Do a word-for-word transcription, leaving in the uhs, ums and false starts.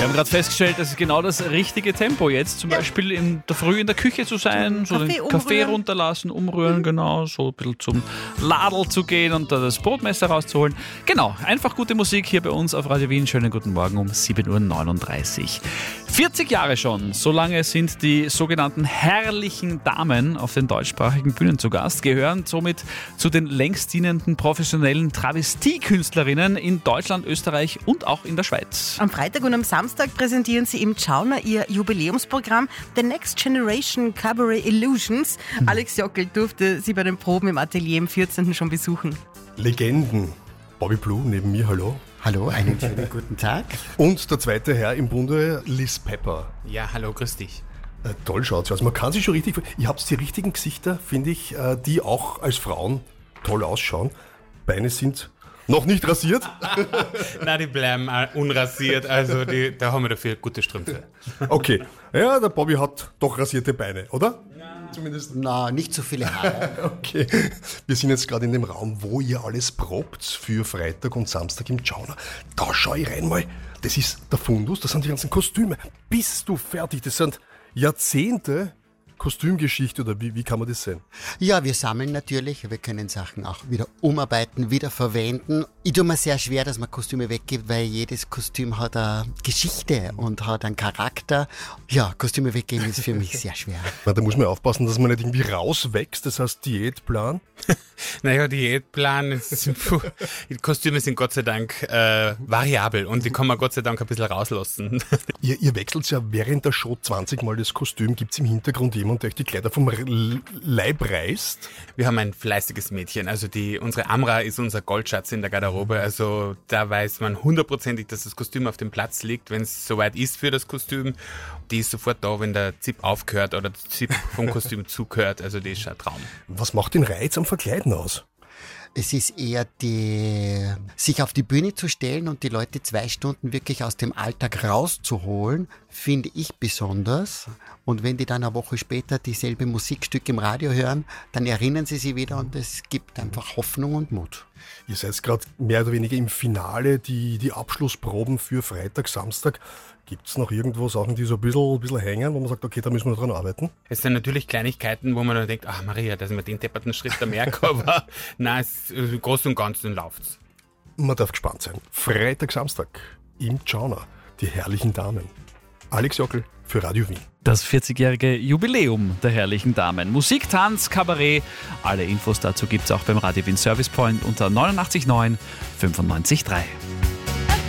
Wir haben gerade festgestellt, das ist genau das richtige Tempo jetzt. Zum ja. Beispiel in der Früh in der Küche zu sein, so Kaffee den Kaffee umrühren. runterlassen, umrühren, mhm. genau, so ein bisschen zum Ladl zu gehen und da das Brotmesser rauszuholen. Genau, einfach gute Musik hier bei uns auf Radio Wien. Schönen guten Morgen um sieben Uhr neununddreißig. vierzig Jahre schon, so lange sind die sogenannten herrlichen Damen auf den deutschsprachigen Bühnen zu Gast, gehören somit zu den längst dienenden professionellen Travestiekünstlerinnen in Deutschland, Österreich und auch in der Schweiz. Am Freitag und am Samstag präsentieren sie im Tschauner ihr Jubiläumsprogramm The Next Generation Cabaret Illusions. Mhm. Alex Jockel durfte sie bei den Proben im Atelier im vierzehnten schon besuchen. Legenden. Bobby Blue neben mir, hallo. Hallo, einen schönen guten Tag. Und der zweite Herr im Bunde, Liz Pepper. Ja, hallo, grüß dich. Äh, toll schaut sie aus. Man kann sich schon richtig... Ihr habt die richtigen Gesichter, finde ich, äh, die auch als Frauen toll ausschauen. Beine sind noch nicht rasiert. Nein, die bleiben unrasiert, also die, da haben wir dafür gute Strümpfe. Okay, ja, der Bobby hat doch rasierte Beine, oder? Ja. Zumindest. Na, nicht so viele Haare. Okay, wir sind jetzt gerade in dem Raum, wo ihr alles probt für Freitag und Samstag im Tschauner. Da schau ich rein mal. Das ist der Fundus, das sind die ganzen Kostüme. Bist du fertig? Das sind Jahrzehnte Kostümgeschichte, oder wie, wie kann man das sehen? Ja, wir sammeln natürlich, wir können Sachen auch wieder umarbeiten, wieder verwenden. Ich tue mir sehr schwer, dass man Kostüme weggibt, weil jedes Kostüm hat eine Geschichte und hat einen Charakter. Ja, Kostüme weggeben ist für mich sehr schwer. Na, da muss man aufpassen, dass man nicht irgendwie rauswächst, das heißt Diätplan. Naja, Diätplan, ist, puh, die Kostüme sind Gott sei Dank äh, variabel und die kann man Gott sei Dank ein bisschen rauslassen. Ihr, ihr wechselt ja während der Show zwanzig Mal das Kostüm. Gibt es im Hintergrund jemand, der euch die Kleider vom Leib reißt? Wir haben ein fleißiges Mädchen, also die, unsere Amra ist unser Goldschatz in der Garderobe, also da weiß man hundertprozentig, dass das Kostüm auf dem Platz liegt, wenn es soweit ist für das Kostüm. Die ist sofort da, wenn der Zip aufgehört oder der Zip vom Kostüm zugehört, also die ist schon ein Traum. Was macht den Reiz am Verkleiden aus? Es ist eher die, sich auf die Bühne zu stellen und die Leute zwei Stunden wirklich aus dem Alltag rauszuholen, finde ich besonders. Und wenn die dann eine Woche später dieselbe Musikstück im Radio hören, dann erinnern sie sich wieder und es gibt einfach Hoffnung und Mut. Ihr seid gerade mehr oder weniger im Finale, die, die Abschlussproben für Freitag, Samstag. Gibt es noch irgendwo Sachen, die so ein bisschen, ein bisschen hängen, wo man sagt, okay, da müssen wir dran arbeiten? Es sind natürlich Kleinigkeiten, wo man dann denkt, ach Maria, dass ich mir den depperten Schritt da merke, aber nein, es, im Großen und Ganzen läuft's. Man darf gespannt sein. Freitag, Samstag im Tschauner, die herrlichen Damen. Alex Jockel für Radio Wien. Das vierzigjährige Jubiläum der herrlichen Damen. Musik, Tanz, Kabarett. Alle Infos dazu gibt's auch beim Radio Wien Service Point unter neunundachtzig neun fünfundneunzig drei.